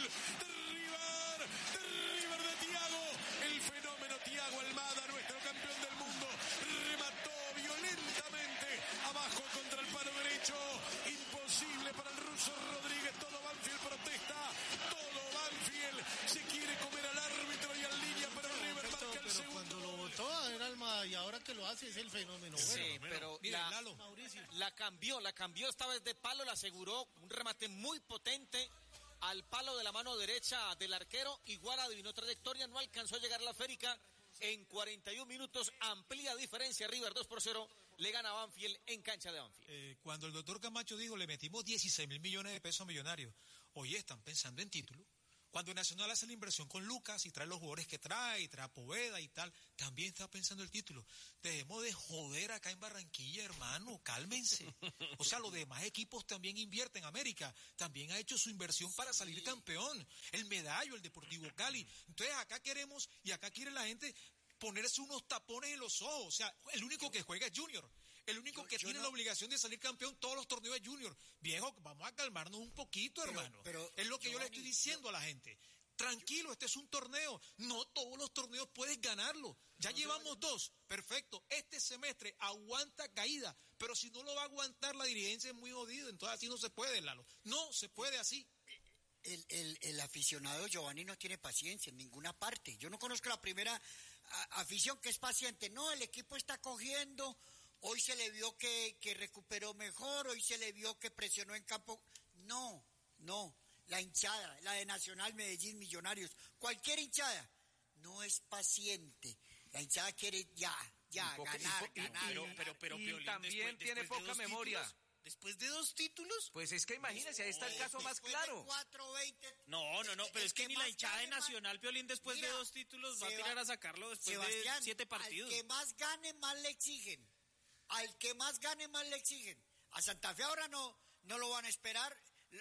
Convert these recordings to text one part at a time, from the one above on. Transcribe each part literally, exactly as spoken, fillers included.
de River, de River de Thiago, el fenómeno Thiago Almada, nuestro campeón del mundo, remató violentamente abajo contra el palo derecho, imposible para el ruso Rodríguez, todo Banfield protesta, todo Banfield se quiere comer al árbitro y al línea, pero River marca el pero segundo. Cuando lo votó era Almada y ahora que lo hace es el fenómeno. Sí, bueno, pero Miren, la, Lalo. Mauricio. la cambió, la cambió esta vez de palo, la aseguró, un remate muy potente al palo de la mano derecha del arquero, igual adivinó trayectoria, no alcanzó a llegar a la esférica, en cuarenta y un minutos amplía diferencia, River dos por cero, le gana a Banfield en cancha de Banfield. Eh, cuando el doctor Camacho dijo, le metimos dieciséis mil millones de pesos a Millonarios, oye, están pensando en título. Cuando Nacional hace la inversión con Lucas y trae los jugadores que trae, y trae a Poveda y tal, también está pensando el título. Dejemos de joder acá en Barranquilla, hermano, cálmense. O sea, los demás equipos también invierten. América también ha hecho su inversión para salir campeón. El Medallo, el Deportivo Cali. Entonces acá queremos, y acá quiere la gente ponerse unos tapones en los ojos. O sea, el único que juega es Junior. El único yo, que yo tiene no... la obligación de salir campeón todos los torneos es Junior. Viejo, vamos a calmarnos un poquito, pero, hermano. Pero, es lo que Giovanni, yo le estoy diciendo yo... a la gente. Tranquilo, este es un torneo. No todos los torneos puedes ganarlo. Ya no, llevamos no, dos. Perfecto. Este semestre aguanta caída. Pero si no lo va a aguantar la dirigencia es muy jodido. Entonces así no se puede, Lalo. No se puede así. El, el, el aficionado Giovanni no tiene paciencia en ninguna parte. Yo no conozco la primera a, afición que es paciente. No, el equipo está cogiendo. Hoy se le vio que, que recuperó mejor, hoy se le vio que presionó en campo. No, no, la hinchada, la de Nacional, Medellín, Millonarios, cualquier hinchada, no es paciente. La hinchada quiere ya, ya, poca, ganar, y, ganar. Pero, ganar. pero, pero, y Piolín, también después, tiene después poca memoria. Títulos, ¿después de dos títulos? Pues es que imagínese, ahí está el caso más claro. cuatro, veinte, no, no, no, pero es que, que ni la hinchada de Nacional, mal, Piolín, después mira, de dos títulos va a tirar a sacarlo después Sebastián, de siete partidos. Al que más gane, más le exigen. Al que más gane, más le exigen. A Santa Fe ahora no, no lo van a esperar.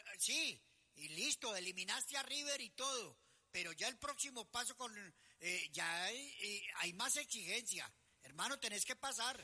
Sí, y listo, eliminaste a River y todo. Pero ya el próximo paso con... Eh, ya hay, eh, hay más exigencia. Hermano, tenés que pasar.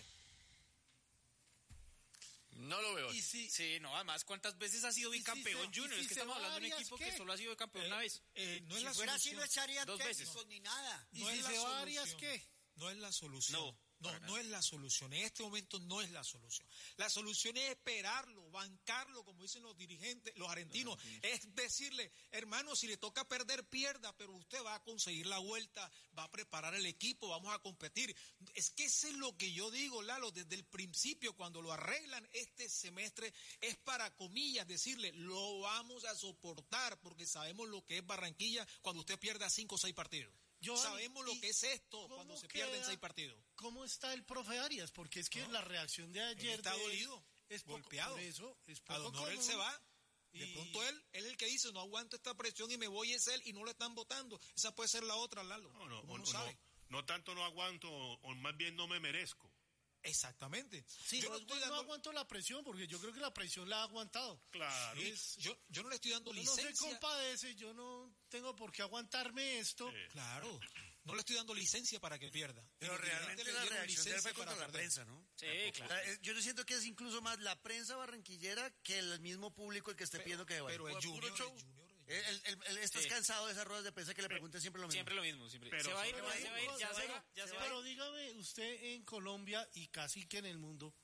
No lo veo. ¿Y si, sí, no, además, ¿cuántas veces ha sido bicampeón si Junior? Si es que estamos hablando de un equipo ¿qué? que solo ha sido campeón eh, una vez. Eh, no si es la fuera solución. así, no echarían dos técnicos veces. ni nada. No ¿Y es si la se va Arias, qué? No es la solución. No. No, no es la solución. En este momento no es la solución. La solución es esperarlo, bancarlo, como dicen los dirigentes, los argentinos. Es decirle, hermano, si le toca perder, pierda, pero usted va a conseguir la vuelta, va a preparar el equipo, vamos a competir. Es que eso es lo que yo digo, Lalo, desde el principio, cuando lo arreglan este semestre, es para comillas decirle, lo vamos a soportar, porque sabemos lo que es Barranquilla cuando usted pierda cinco o seis partidos. Giovanni, sabemos lo que es esto cuando se queda, pierden seis partidos. ¿Cómo está el profe Arias? Porque es que no, la reacción de ayer... Está de, dolido, es poco, golpeado. Por eso, es poco a lo mejor él se va. Y... De pronto él, él es el que dice, no aguanto esta presión y me voy, es él, y no lo están votando. Esa puede ser la otra, Lalo. No, no, o, no, sabe? no, no tanto no aguanto, o, o más bien no me merezco. Exactamente. Sí, yo no, no, dando... no aguanto la presión, porque yo creo que la presión la ha aguantado. Claro. Es, yo, yo no le estoy dando uno licencia. No se compadece, yo no tengo por qué aguantarme esto. Sí. Claro. No le estoy dando licencia para que pierda. Pero realmente la reacción de él fue contra la perder. prensa, ¿no? Sí, claro. Yo siento que es incluso más la prensa barranquillera que el mismo público el que esté pero, pidiendo que vaya. Pero el Junior, el Junior, el, el, el, el, estás sí. cansado de esas ruedas de prensa que le pregunten siempre lo mismo. Siempre lo mismo, siempre. Pero, se va a ir, se va a ir, se va a ir, ya se va, ya se va. Pero dígame, usted en Colombia y casi que en el mundo,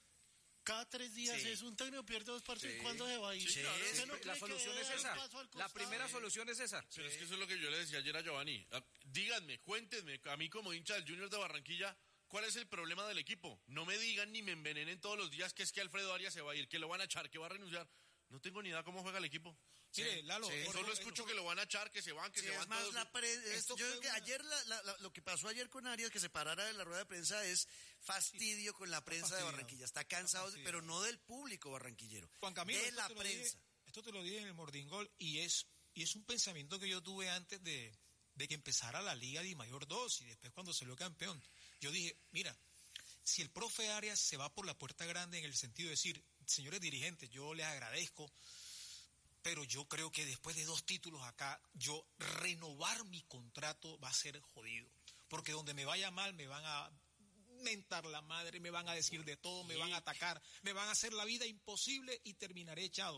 cada tres días sí. es un técnico pierde dos partidos. Sí. ¿Cuándo se va a ir? Sí, sí, no la solución es esa. La primera solución es esa. Pero sí. es que eso es lo que yo le decía ayer a Giovanni. Díganme, cuéntenme, a mí como hincha del Junior de Barranquilla, ¿cuál es el problema del equipo? No me digan ni me envenenen todos los días que es que Alfredo Arias se va a ir, que lo van a echar, que va a renunciar. No tengo ni idea cómo juega el equipo. Mire, sí, Lalo, sí, solo escucho que lo van a echar, que se van, que sí, se van es más todos. La pre- esto yo creo que una... ayer la, la, la, lo que pasó ayer con Arias, que se parara de la rueda de prensa, es fastidio con la prensa de Barranquilla. Está cansado, Está pero no del público barranquillero. Juan Camilo, de la prensa. Dije, esto te lo dije en el Mordingol y es, y es un pensamiento que yo tuve antes de, de que empezara la Liga de Mayor dos y después cuando salió campeón. Yo dije, mira, si el profe Arias se va por la puerta grande en el sentido de decir, señores dirigentes, yo les agradezco, pero yo creo que después de dos títulos acá, yo renovar mi contrato va a ser jodido. Porque donde me vaya mal me van a mentar la madre, me van a decir de todo, me van a atacar, me van a hacer la vida imposible y terminaré echado.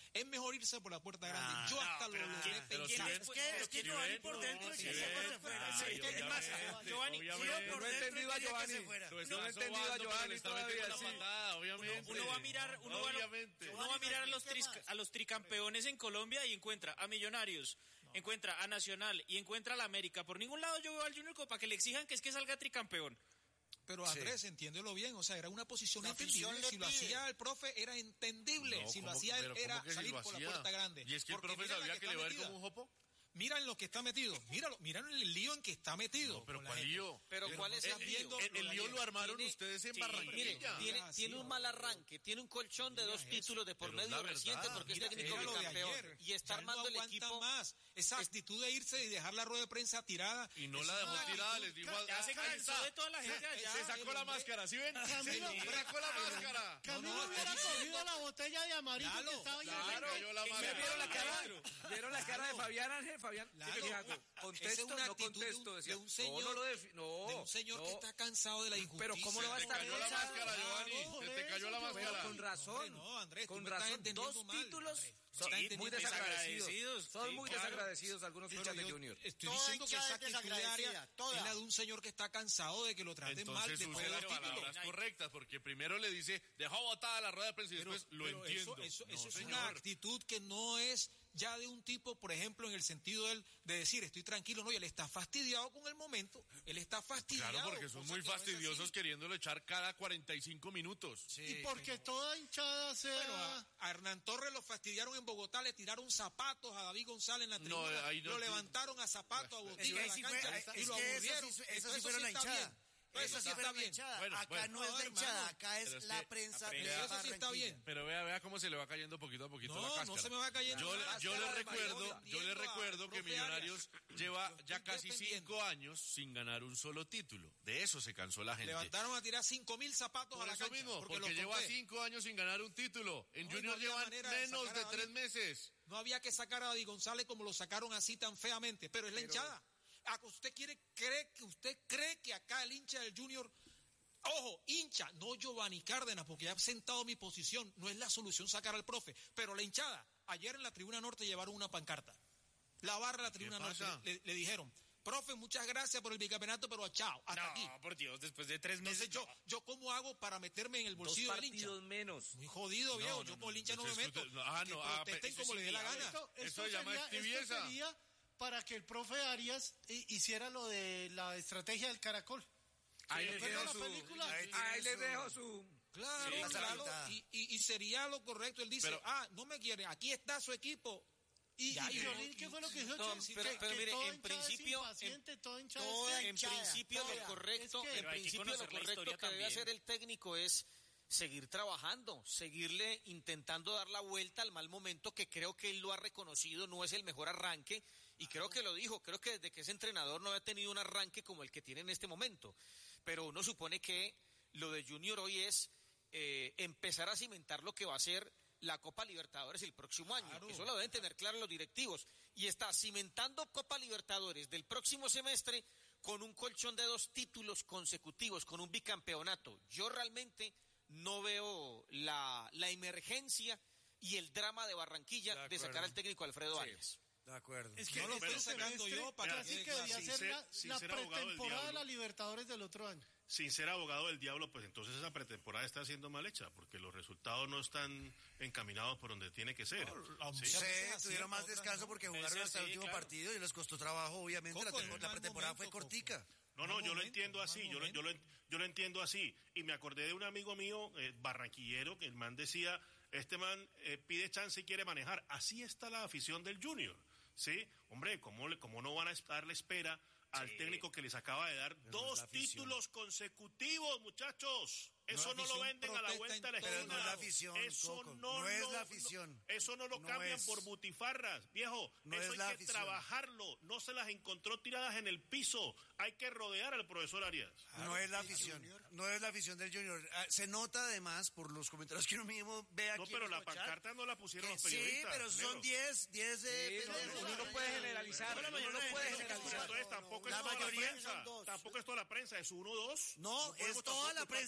Es mejor irse por la puerta grande. Ah, Yo hasta no, lo logré pero pensar. si Es que, es que Giovanni por dentro si quiere ven, que se fuera. ay, Sí, es que es más, obviamente, Giovanni, obviamente. yo por No he dentro entendido a quería que Giovanni. se fuera. Lo está No he entendido a sobando, pero Giovanni le está todavía, metiendo sí. la patada, obviamente. Uno va a mirar, uno va, Obviamente. uno va a mirar a los, ¿Qué tris- más? a los tricampeones en Colombia y encuentra a Millonarios, encuentra a Nacional y encuentra a la América. Por ningún lado yo veo al Junior como para que le exijan que es que salga tricampeón. Pero Andrés, entiéndelo bien, o sea, era una posición La afición entendible. le Si lo pide. hacía el profe era entendible. No, si lo ¿cómo- hacía él pero cómo era que si salir lo por la hacía? puerta grande. Y es que el Porque profe mira la sabía que le está iba a ir metida. como un jopo. Mira en lo que está metido, míralo, mira el lío en que está metido. No, pero con la ¿cuál gente. lío? Pero ¿cuál es El, el el- lío? el- el lío lo armaron Tiene- ustedes en sí, Mire, Barranquilla. tiene, Ah, tiene sí, un mal arranque, tiene un colchón de dos Mira títulos de por Pero es medio la reciente verdad. porque es Mira, técnico era lo de bicampeón ayer. y está Ya él no armando el aguanta equipo. más. Esa actitud de irse y dejar la rueda de prensa tirada. Y no es la dejó una tirada, actitud les dijo... ca- Ya se ahí cansó está. de toda la gente allá. Se sacó el la hombre- máscara, ¿sí ven? Camilo, Se sacó la máscara. Camilo no, hubiera está cogido la botella de amarillo Claro, que estaba ahí. Claro, cayó la ¿Me máscara. vieron la cara? ¿Vieron la cara de Claro. Fabián Ángel? Fabián, Claro. ¿qué hago? Esa es ¿Contesto? una No actitud de un- contesto. Decía. de un señor, no, no lo defi- no, de un señor no. que está cansado de la injusticia. Pero ¿cómo lo va a Se estar te cayó la echado? máscara, Giovanni. Claro, Se te por cayó la eso, máscara. Pero con razón. Hombre, no, Andrés, tú con me estás razón. entendiendo Dos mal, títulos. Andrés. Son Está muy entendiendo desagradecidos. desagradecidos. Son Sí, muy claro. desagradecidos algunos Pero hinchas de yo Junior. estoy Toda diciendo que hinchada esa es actitud diaria desagradecida, toda. es la de un señor que está cansado de que lo traten mal Entonces después usa de las los títulos. palabras correctas, porque primero le dice, dejó botada la rueda de prensa y Pero, después lo pero entiendo. Eso, eso, No, eso es señor. una actitud que no es ya de un tipo, por ejemplo, en el sentido de, él, de decir estoy tranquilo, no, y él está fastidiado con el momento, él está fastidiado. Claro, porque son cosa muy que no es fastidiosos así. queriéndolo echar cada cuarenta y cinco minutos. Y porque toda hinchada sea... Bueno, a, a Hernán Torres lo fastidiaron en Bogotá, le tiraron zapatos a David González en la No, tribuna, ahí no- lo levantaron a zapatos, a Es Botilla que a ahí la sí cancha, fue- y es lo que eso aburrieron. sí- eso Entonces, sí fueron la está hinchada. bien. Eso Eso sí sí está fueron la bien. hinchada. Bueno, Acá bueno. no es No, la hermano. hinchada, acá Pero es es la que- prensa de Pero eso sí está Barranquilla. bien. Pero vea, vea cómo se le va cayendo poquito a poquito No, la no cáscara. se me va cayendo Yo, le- la yo le cáscara de recuerdo, Mario, yo le viendo al recuerdo que profe Millonarios lleva Yo ya estoy casi defendiendo. cinco años sin ganar un solo título. De eso se cansó la gente. Levantaron a tirar cinco mil zapatos Por a la eso cancha. mismo, porque, lo lleva conté. cinco años sin ganar un título. En No, y no Junior había llevan manera de menos sacar de a David. tres meses. No había que sacar a David González como lo sacaron así tan feamente, pero es la hinchada. Ah, ¿Usted quiere, cree que usted cree que acá el hincha del Junior, ojo, hincha, no Giovanni Cárdenas, porque ya he sentado mi posición, no es la solución sacar al profe, pero la hinchada, ayer en la Tribuna Norte llevaron una pancarta. La barra de la Tribuna Norte pasa? le, le dijeron, profe, muchas gracias por el bicampeonato, pero chao, hasta No, aquí. por Dios, después de tres meses. Entonces yo, yo ¿cómo hago para meterme en el Dos bolsillo del hincha? partidos menos. Muy jodido, viejo, yo con el hincha no me Entonces, meto. usted- ah, que no, ah, protesten pero como eso le dé la sí, gana. Esto, Eso esto se llama sería, esto tibieza. sería para que el profe Arias eh, hiciera lo de la estrategia del caracol. Ahí ¿Se les acuerdan dejo la su... película? Ahí Ahí les su- dejo su... Claro, Sí, claro, claro. y, y, y sería lo correcto. Él dice, Pero- ah, no me quiere, aquí está su equipo. Y, Ya, y y- Violín, y- ¿qué fue lo que dijo? No, Che? pero- que, pero que mire, toda en hinchada es principio- impaciente, toda hinchada es toda En hinchada, principio toda. lo correcto, Es que- en Pero hay que principio lo conocer la correcto historia que debe también. hacer el técnico es seguir trabajando, seguirle intentando dar la vuelta al mal momento que creo que él lo ha reconocido, no es el mejor arranque y creo que lo dijo, creo que desde que es entrenador no había tenido un arranque como el que tiene en este momento, pero uno supone que lo de Junior hoy es eh, empezar a cimentar lo que va a ser la Copa Libertadores el próximo año. Claro. Eso lo deben tener claro los directivos. Y está cimentando Copa Libertadores del próximo semestre con un colchón de dos títulos consecutivos, con un bicampeonato. Yo realmente no veo la, la emergencia y el drama de Barranquilla De de, acuerdo. sacar al técnico Alfredo Arias. De acuerdo. Es que No lo este estoy sacando semestre yo para casi que que quede debería claro. ser Sin la, ser- sin la ser abogado del pretemporada de diablo. la Libertadores del otro año. Sin ser abogado del diablo, pues entonces esa pretemporada está siendo mal hecha, porque los resultados no están encaminados por donde tiene que ser. a ¿sí? muchas Sí, veces así, tuvieron más otras descanso no. porque jugaron Ese hasta el sí, último claro. partido y les costó trabajo, obviamente. La, Coco, tem- es un la mal pretemporada momento, fue Coco. cortica. No, no, Mal yo lo momento, entiendo mal así, yo lo, yo, lo, yo lo entiendo así. Y me acordé de un amigo mío, eh, barranquillero, que el man decía, este man eh, pide chance y quiere manejar. Así está la afición del Junior, ¿sí? Hombre, ¿cómo, le- cómo no van a darle espera al técnico que les acaba de dar no es dos la afición. títulos consecutivos, muchachos? Eso la no, lo afición venden a la protesta vuelta de la en esquina. todo. Pero no es la afición, Eso Coco, no, no es lo- la afición. Eso no lo No cambian es. por butifarras, viejo. No eso es hay la que afición. trabajarlo. No se las encontró tiradas en el piso. Hay que rodear al profesor Arias. No es la afición, no es la afición del Junior. Ah, Se nota además por los comentarios que uno mismo ve aquí. No, en pero la nuestro chat, pancarta no la pusieron que los sí, periodistas. pero son negro. diez, diez de Sí, no, pendejos. uno no puede generalizar, Pero la uno no mayoría puede de gente generalizar. Entonces tampoco La es toda la mayoría prensa. son dos. Tampoco es toda la prensa, es uno o dos. No, podemos es toda tampoco la culpar prensa toda la barranquillera.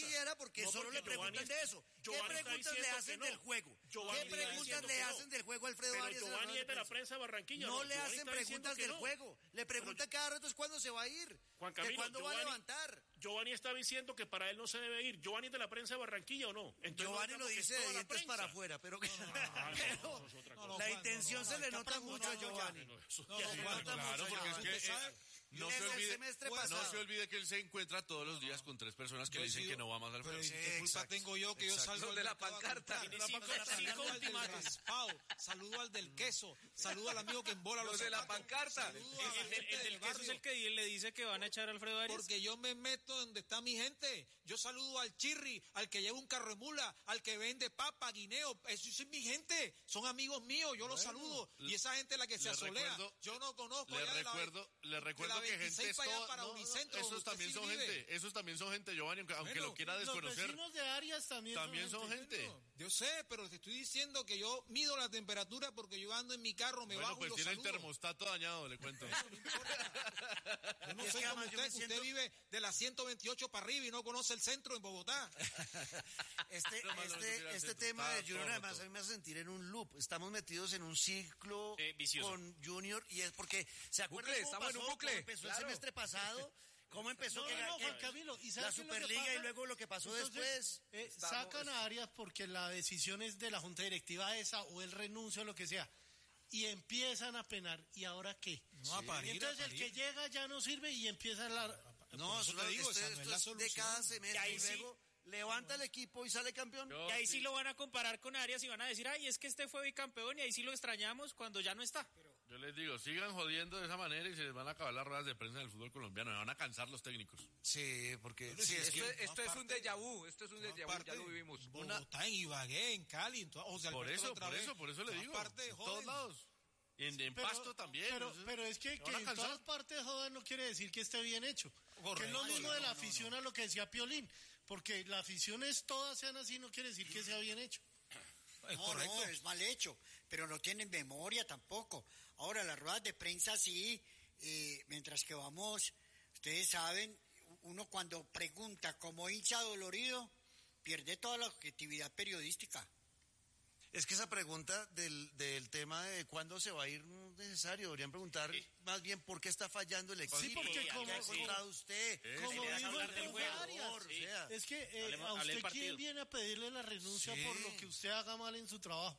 barranquillera porque No, solo porque le preguntan Giovanni- de eso. ¿Qué Giovanni está preguntas le diciendo hacen que no. del juego? Giovanni ¿Qué está preguntas diciendo le que no. hacen del juego a Alfredo Pero Arias? en la Giovanni rueda es de la prensa? prensa de Barranquilla. No le Giovanni hacen está diciendo preguntas que del no. juego. Le preguntan cada rato es cuándo se va a ir. Juan que Camilo, cuándo va a Giovanni- levantar. Giovanni está diciendo que para él no se debe ir. ¿Giovanni es de la prensa de Barranquilla o no? Entonces, Giovanni no lo digamos que dice es de toda la dientes prensa. para afuera, pero, Ah, no, pero eso es otra no, cosa. no, la Juan, intención no, se no, le está nota mucho a preguntando ya. Giovanni. No, Eso no, ya Juan, es- no, Claro, porque es que Usted eh, sabe, no Desde se el olvide, semestre no pasado. se olvide que él se encuentra todos los días con tres personas que Yo le he dicen sido- que no va más al pero frente. ¿y ¿qué culpa exacto, tengo yo que yo exacto. salgo Los de la mercado a pancarta. comprar? Tiene cinco- Saludo cinco al del ultimátum. raspado, saludo al del queso, saludo al amigo que embola los Los de la zapatos, pancarta. saludo a la El, el- gente el del del queso es barrio. el que le dice que van a echar a Alfredo Arias. Porque yo me meto donde está mi gente. Yo saludo al chirri, al que lleva un carro de mula, al que vende papa, guineo. Eso es mi gente. Son amigos míos. Yo los saludo. Y esa gente es la que se le asolea. recuerdo- yo no conozco Le allá de la- recuerdo, le de recuerdo la que gente veintiséis es para allá toda- para no, no, Unicentro, donde esos usted también sí son vive. gente, esos también son gente, Giovanni, aunque, aunque Bueno, lo quiera Los desconocer, vecinos de Arias también, también son gente. No, yo sé, pero te estoy diciendo que yo mido la temperatura porque yo ando en mi carro, me Bueno, bajo y pues los tiene el saludo. termostato dañado, le cuento. Yo no Es soy que como además yo usted, me que siento- usted vive de la ciento veintiocho para arriba y no conoce el centro en Bogotá. Este, No, no, no, no, este, no, este no, tema está de Junior todo además roto. a mí me hace sentir en un loop. Estamos metidos en un ciclo Eh, vicioso. con Junior y es porque se acuerdan Bucle, cómo estamos en pasó, un bucle. cómo empezó Claro. el semestre pasado, cómo empezó No, que, no, no, que- Juan Camilo, ¿y la sabes qué es lo que Superliga pasa? y luego lo que pasó Entonces, después. eh, Estamos- sacan a Arias porque la decisión es de la Junta Directiva esa o él renuncia o lo que sea. Y empiezan a penar. ¿Y ahora qué? No, a parir, Y entonces a el parir. que llega ya no sirve y empieza la... No, Por eso eso te digo, esto, esa no es esto la es de solución. cada semestre Y ahí y sí- luego levanta el equipo y sale campeón. Yo- Y ahí sí lo van a comparar con Arias y van a decir, ay, es que este fue bicampeón y ahí sí lo extrañamos cuando ya no está. Yo les digo, sigan jodiendo de esa manera y se les van a acabar las ruedas de prensa del fútbol colombiano, me van a cansar los técnicos. Sí, porque Sí, sí, es Esto, que esto es un aparte- déjà vu. Esto es un déjà vu. Ya lo vivimos. Bogotá, en Ibagué, en Cali, en toda- o sea, Por Alberto eso, otra por vez. eso, por eso le Todas digo. partes En joden. todos lados. En, en Pero- Pasto también. Pero, Entonces, pero es que, ¿me que van a en cansar? todas partes joder no quiere decir que esté bien hecho. Que Correcto. es lo mismo No, de la no, no, afición a lo que decía Piolín. Porque la afición es todas sean así, no quiere decir que sea bien hecho. Es No, correcto. no, es mal hecho, pero no tienen memoria tampoco. Ahora, las ruedas de prensa sí, eh, mientras que vamos, ustedes saben, uno cuando pregunta como hincha dolorido, pierde toda la objetividad periodística. Es que esa pregunta del, del tema de cuándo se va a ir no es necesario. Deberían preguntar más bien por qué está fallando el equipo. Sí, porque ¿Qué como- ha encontrado usted? Eh, Como Le das a dijo hablar el del profe juego, Arias, o sea. es que eh, Hablemos- a hable del usted partido. quién viene a pedirle la renuncia Sí. por lo que usted haga mal en su trabajo.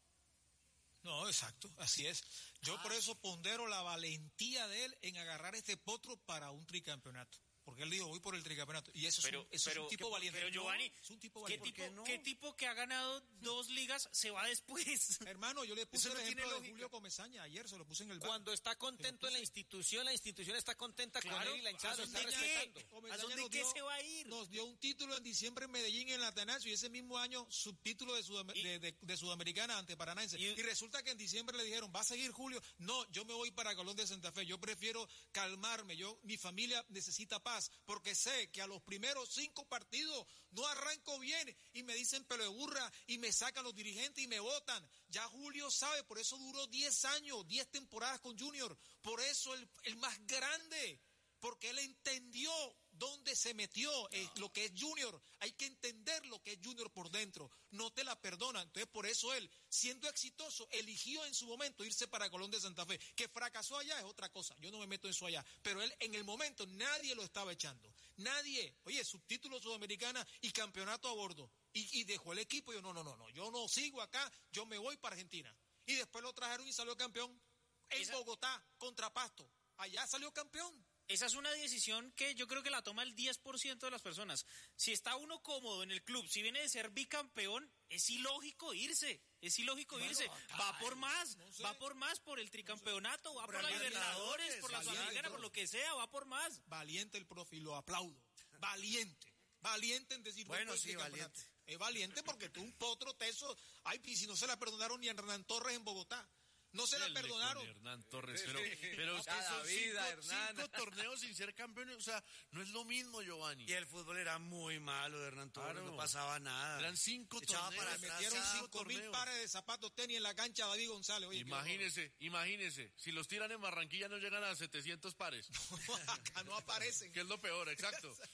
No, exacto, así es. Yo Ah. por eso pondero la valentía de él en agarrar este potro para un tricampeonato. Porque él dijo, voy por el tricampeonato. Y eso Pero, es un, eso pero, es un tipo valiente. pero Giovanni, No, es un tipo ¿qué valiente. tipo, no? ¿qué tipo que ha ganado dos ligas se va después? Hermano, yo le puse Eso no el tiene ejemplo de lógica. Julio Comesaña. Ayer se lo puse en el bar. Cuando está contento en la institución, la institución está contenta con él y la hinchada lo está ¿dónde qué? respetando. Comesaña ¿A dónde nos qué dio- se va a ir? Nos dio un título en diciembre en Medellín, en la Atanasio, y ese mismo año subtítulo de, Sudam- Y- de, de- de Sudamericana ante Paranaense. Y- Y, resulta que en diciembre le dijeron, ¿va a seguir Julio? No, yo me voy para Colón de Santa Fe. Yo prefiero calmarme. Yo, mi familia necesita paz, porque sé que a los primeros cinco partidos no arranco bien y me dicen pelo de burra y me sacan los dirigentes y me votan. Ya Julio sabe, por eso duró diez años, diez temporadas con Junior. Por eso el, el más grande. Porque él entendió dónde se metió, eh, lo que es Junior. Hay que entender lo que es Junior por dentro. No te la perdona. Entonces, por eso él, siendo exitoso, eligió en su momento irse para Colón de Santa Fe. Que fracasó allá es otra cosa. Yo no me meto en eso allá. Pero él, en el momento, nadie lo estaba echando. Nadie. Oye, subtítulo Sudamericana y campeonato a bordo. Y, y dejó el equipo. Y yo, no, no, no, no. Yo no sigo acá. Yo me voy para Argentina. Y después lo trajeron y salió campeón en Esa- Bogotá, contra Pasto. Allá salió campeón. Esa es una decisión que yo creo que la toma el diez por ciento de las personas. Si está uno cómodo en el club, si viene de ser bicampeón, es ilógico irse. Es ilógico irse. Va por más, no sé. va por más, por el tricampeonato, va por, Por la el Libertadores, Libertadores, por la valiente. Sudamericana, por lo que sea, va por más. Valiente el profe, y lo aplaudo. Valiente. Valiente en decir Bueno, voy por el sí, tricampeonato. valiente. Es valiente porque tú un potro teso. Ay, y si no se la perdonaron ni a Hernán Torres en Bogotá. No se la Dele con perdonaron. Hernán Torres, Sí, pero, sí. pero es que Cada son vida, cinco, Hernán. cinco torneos sin ser campeones, o sea, no es lo mismo, Giovanni. Y el fútbol era muy malo de Hernán Torres, Claro. no pasaba nada. Eran cinco Echaba torneos. para Le atrás, metieron cada cinco mil torneo. pares de zapatos tenis en la cancha a David González. Oye, qué Imagínese, imagínese, si los tiran en Barranquilla no llegan a setecientos pares, horror. Acá no aparecen. que es lo peor, exacto.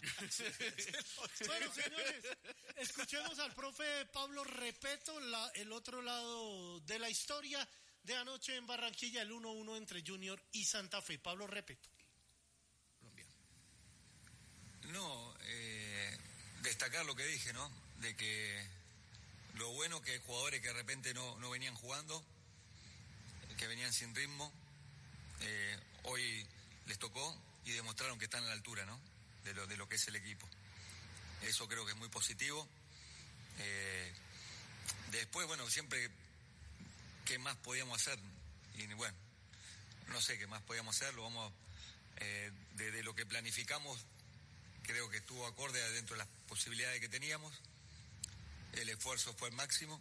Bueno, señores, escuchemos al profe Pablo Repeto, la, el otro lado de la historia de anoche en Barranquilla, el uno uno entre Junior y Santa Fe. Pablo Repeto. Colombia. No, eh, destacar lo que dije, ¿no? De que lo bueno que hay jugadores que de repente no, no venían jugando, que venían sin ritmo, eh, hoy les tocó y demostraron que están a la altura, ¿no? De lo, de lo que es el equipo. Eso creo que es muy positivo. Eh, después, bueno, siempre, ¿qué más podíamos hacer? Y bueno, no sé qué más podíamos hacer, lo vamos, eh, de, de lo que planificamos, creo que estuvo acorde dentro de las posibilidades que teníamos. El esfuerzo fue el máximo.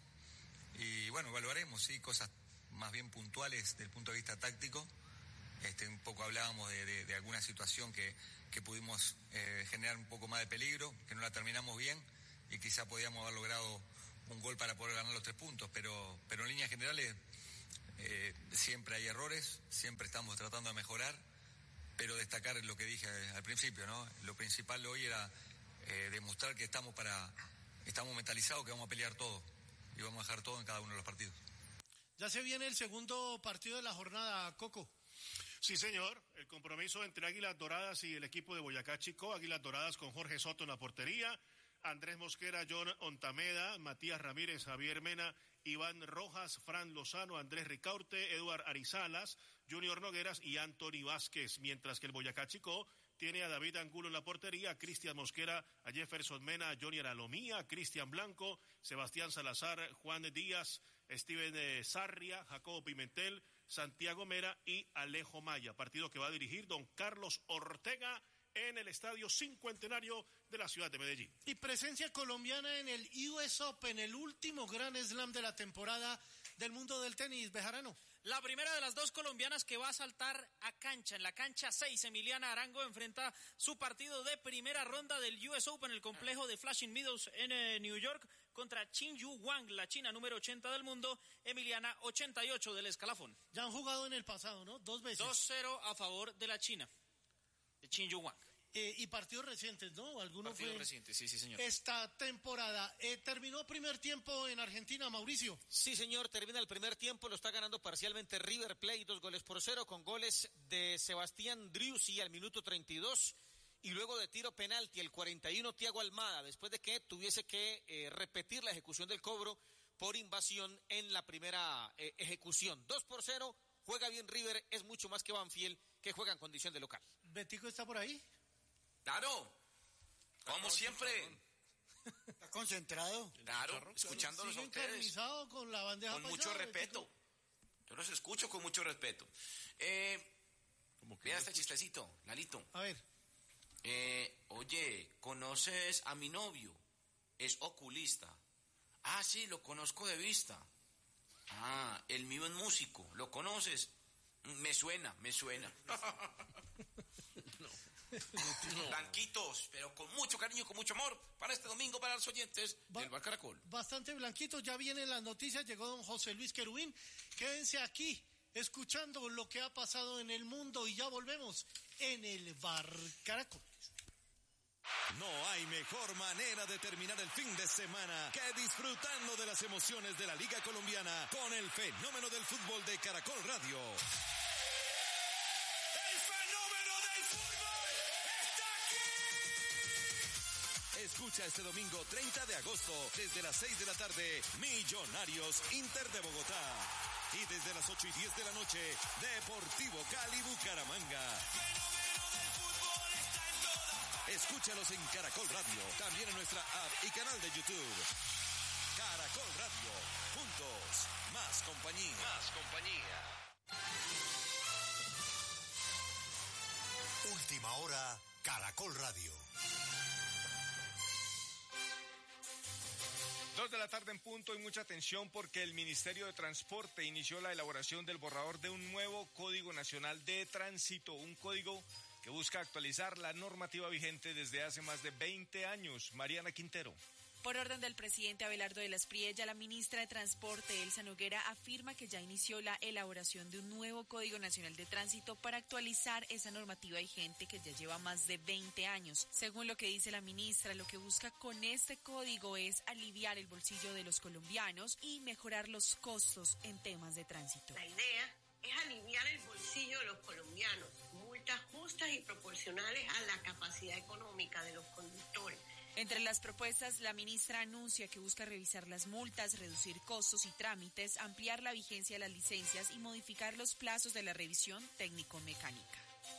Y bueno, evaluaremos, sí, cosas más bien puntuales desde el punto de vista táctico. Este, un poco hablábamos de, de, de alguna situación que, que pudimos eh, generar un poco más de peligro, que no la terminamos bien y quizá podíamos haber logrado un gol para poder ganar los tres puntos, pero, pero en líneas generales eh, siempre hay errores, siempre estamos tratando de mejorar, pero destacar lo que dije al principio, ¿no? Lo principal hoy era eh, demostrar que estamos para, estamos mentalizados, que vamos a pelear todo y vamos a dejar todo en cada uno de los partidos. Ya se viene el segundo partido de la jornada, Coco. Sí, señor. El compromiso entre Águilas Doradas y el equipo de Boyacá Chicó. Águilas Doradas con Jorge Soto en la portería, Andrés Mosquera, John Ontameda, Matías Ramírez, Javier Mena, Iván Rojas, Fran Lozano, Andrés Ricaurte, Eduard Arizalas, Junior Nogueras y Anthony Vázquez. Mientras que el Boyacá Chicó tiene a David Angulo en la portería, a Cristian Mosquera, a Jefferson Mena, a Johnny Aralomía, a Cristian Blanco, Sebastián Salazar, Juan Díaz, Steven eh, Sarria, Jacobo Pimentel, Santiago Mera y Alejo Maya. Partido que va a dirigir don Carlos Ortega en el Estadio Cincuentenario de la ciudad de Medellín. Y presencia colombiana en el U S Open, el último gran slam de la temporada del mundo del tenis, Bejarano. La primera de las dos colombianas que va a saltar a cancha. En la cancha seis, Emiliana Arango enfrenta su partido de primera ronda del U S Open, el complejo de Flushing Meadows en eh, New York, contra Qinyu Wang, la china número ochenta del mundo, Emiliana ochenta y ocho del escalafón. Ya han jugado en el pasado, ¿no? Dos veces. dos cero a favor de la china, de Qinyu Wang. Eh, y partidos recientes, ¿no? ¿Alguno partidos fue recientes, sí, sí, señor. Esta temporada. Eh, terminó primer tiempo en Argentina, Mauricio. Sí, señor, termina el primer tiempo, lo está ganando parcialmente River Plate, dos goles por cero, con goles de Sebastián Driussi al minuto treinta y dos, y luego de tiro penalti, el cuarenta y uno, Thiago Almada, después de que tuviese que eh, repetir la ejecución del cobro por invasión en la primera eh, ejecución. dos por cero, juega bien River, es mucho más que Banfield, que juega en condición de local. ¿Betico está por ahí? Claro, como siempre. ¿Está concentrado? Claro, escuchándolos a ustedes. Con la bandeja Con mucho paisada, respeto. Betico. Yo los escucho con mucho respeto. Eh, Vea este chistecito, Lalito. A ver. Eh, oye, ¿conoces a mi novio? Es oculista. Ah, sí, lo conozco de vista. Ah, el mío es músico. ¿Lo conoces? Me suena, me suena. No. Blanquitos, pero con mucho cariño, con mucho amor, para este domingo, para los oyentes ba del Bar Caracol. Bastante blanquitos, ya vienen las noticias, llegó don José Luis Querubín. Quédense aquí, escuchando lo que ha pasado en el mundo, y ya volvemos en el Bar Caracol. No hay mejor manera de terminar el fin de semana que disfrutando de las emociones de la Liga Colombiana con el fenómeno del fútbol de Caracol Radio. Escucha este domingo treinta de agosto desde las seis de la tarde Millonarios Inter de Bogotá y desde las ocho y diez de la noche Deportivo Cali Bucaramanga. Escúchalos en Caracol Radio, también en nuestra app y canal de YouTube. Caracol Radio, juntos, más compañía. Más compañía. Última hora, Caracol Radio. Dos de la tarde en punto y mucha atención porque el Ministerio de Transporte inició la elaboración del borrador de un nuevo Código Nacional de Tránsito, un código que busca actualizar la normativa vigente desde hace más de veinte años. Mariana Quintero. Por orden del presidente Abelardo de la Espriella, la ministra de Transporte, Elsa Noguera, afirma que ya inició la elaboración de un nuevo Código Nacional de Tránsito para actualizar esa normativa vigente que ya lleva más de veinte años. Según lo que dice la ministra, lo que busca con este código es aliviar el bolsillo de los colombianos y mejorar los costos en temas de tránsito. La idea es aliviar el bolsillo de los colombianos, multas justas y proporcionales a la capacidad económica de los conductores. Entre las propuestas, la ministra anuncia que busca revisar las multas, reducir costos y trámites, ampliar la vigencia de las licencias y modificar los plazos de la revisión técnico-mecánica.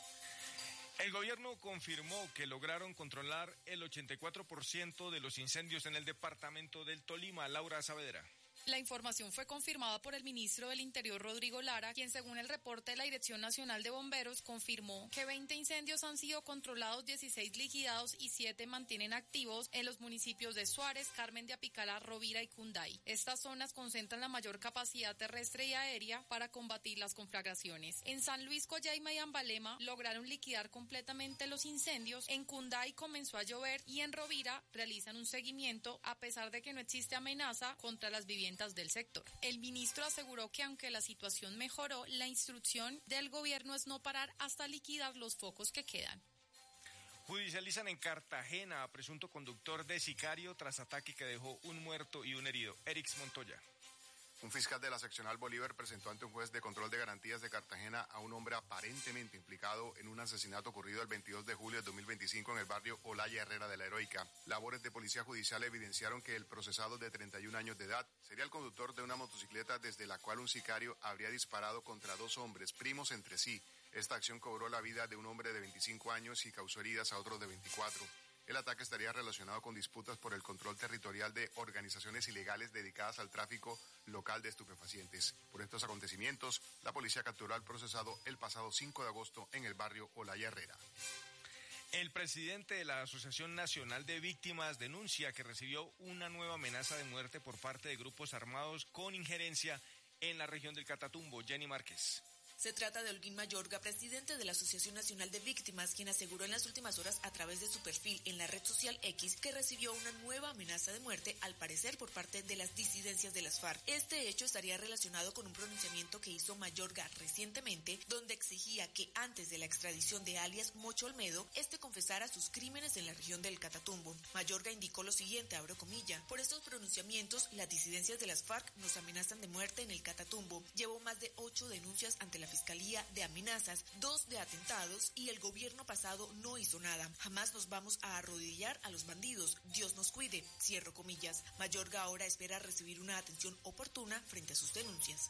El gobierno confirmó que lograron controlar el ochenta y cuatro por ciento de los incendios en el departamento del Tolima. Laura Saavedra. La información fue confirmada por el ministro del Interior, Rodrigo Lara, quien según el reporte de la Dirección Nacional de Bomberos confirmó que veinte incendios han sido controlados, dieciséis liquidados y siete mantienen activos en los municipios de Suárez, Carmen de Apicalá, Rovira y Cunday. Estas zonas concentran la mayor capacidad terrestre y aérea para combatir las conflagraciones. En San Luis, Coyaima y Ambalema lograron liquidar completamente los incendios. En Cunday comenzó a llover y en Rovira realizan un seguimiento a pesar de que no existe amenaza contra las viviendas del sector. El ministro aseguró que aunque la situación mejoró, la instrucción del gobierno es no parar hasta liquidar los focos que quedan. Judicializan en Cartagena a presunto conductor de sicario tras ataque que dejó un muerto y un herido. Erix Montoya. Un fiscal de la seccional Bolívar presentó ante un juez de control de garantías de Cartagena a un hombre aparentemente implicado en un asesinato ocurrido el veintidós de julio de dos mil veinticinco en el barrio Olaya Herrera de la Heroica. Labores de policía judicial evidenciaron que el procesado de treinta y un años de edad sería el conductor de una motocicleta desde la cual un sicario habría disparado contra dos hombres, primos entre sí. Esta acción cobró la vida de un hombre de veinticinco años y causó heridas a otro de veinticuatro. El ataque estaría relacionado con disputas por el control territorial de organizaciones ilegales dedicadas al tráfico local de estupefacientes. Por estos acontecimientos, la policía capturó al procesado el pasado cinco de agosto en el barrio Olaya Herrera. El presidente de la Asociación Nacional de Víctimas denuncia que recibió una nueva amenaza de muerte por parte de grupos armados con injerencia en la región del Catatumbo. Jenny Márquez. Se trata de Holguín Mayorga, presidente de la Asociación Nacional de Víctimas, quien aseguró en las últimas horas a través de su perfil en la red social X que recibió una nueva amenaza de muerte, al parecer por parte de las disidencias de las FARC. Este hecho estaría relacionado con un pronunciamiento que hizo Mayorga recientemente, donde exigía que antes de la extradición de alias Mocho Olmedo, este confesara sus crímenes en la región del Catatumbo. Mayorga indicó lo siguiente, abro comilla: por estos pronunciamientos, las disidencias de las FARC nos amenazan de muerte en el Catatumbo. Llevó más de ocho denuncias ante la Fiscalía de amenazas, dos de atentados, y el gobierno pasado no hizo nada. Jamás nos vamos a arrodillar a los bandidos. Dios nos cuide. Cierro comillas. Mayorga ahora espera recibir una atención oportuna frente a sus denuncias.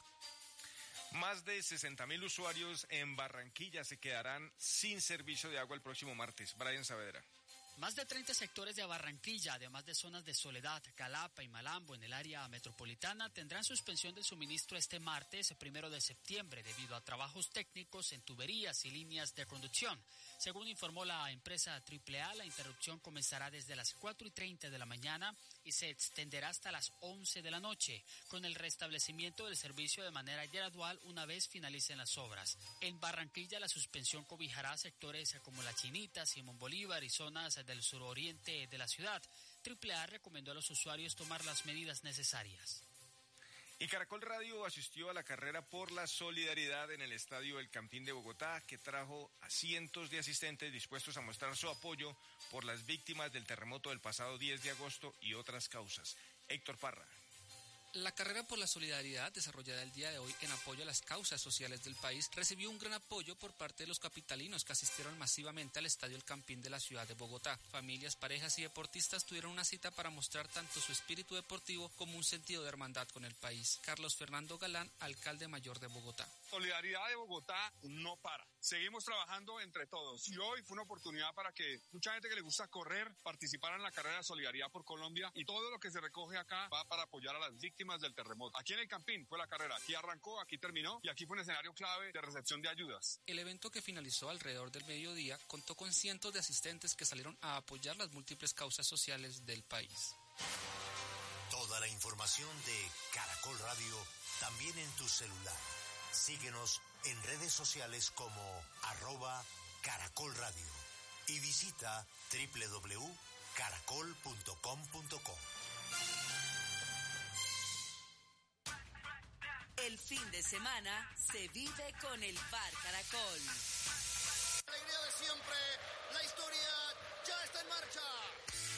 Más de sesenta mil usuarios en Barranquilla se quedarán sin servicio de agua el próximo martes. Brian Saavedra. Más de treinta sectores de Barranquilla, además de zonas de Soledad, Calapa y Malambo en el área metropolitana, tendrán suspensión del suministro este martes, primero de septiembre, debido a trabajos técnicos en tuberías y líneas de conducción. Según informó la empresa Triple A, la interrupción comenzará desde las cuatro y treinta de la mañana y se extenderá hasta las once de la noche, con el restablecimiento del servicio de manera gradual una vez finalicen las obras. En Barranquilla, la suspensión cobijará sectores como La Chinita, Simón Bolívar y zonas del suroriente de la ciudad. Triple A recomendó a los usuarios tomar las medidas necesarias. Y Caracol Radio asistió a la carrera por la solidaridad en el Estadio El Campín de Bogotá, que trajo a cientos de asistentes dispuestos a mostrar su apoyo por las víctimas del terremoto del pasado diez de agosto y otras causas. Héctor Parra. La carrera por la solidaridad, desarrollada el día de hoy en apoyo a las causas sociales del país, recibió un gran apoyo por parte de los capitalinos que asistieron masivamente al Estadio El Campín de la ciudad de Bogotá. Familias, parejas y deportistas tuvieron una cita para mostrar tanto su espíritu deportivo como un sentido de hermandad con el país. Carlos Fernando Galán, alcalde mayor de Bogotá. Solidaridad de Bogotá no para. Seguimos trabajando entre todos. Y hoy fue una oportunidad para que mucha gente que le gusta correr participara en la carrera de Solidaridad por Colombia, y todo lo que se recoge acá va para apoyar a las víctimas del terremoto. Aquí en El Campín fue la carrera. Aquí arrancó, aquí terminó, y aquí fue un escenario clave de recepción de ayudas. El evento, que finalizó alrededor del mediodía, contó con cientos de asistentes que salieron a apoyar las múltiples causas sociales del país. Toda la información de Caracol Radio también en tu celular. Síguenos en redes sociales como arroba Caracol Radio y visita doble u doble u doble u caracol punto com punto co. El fin de semana se vive con el Bar Caracol.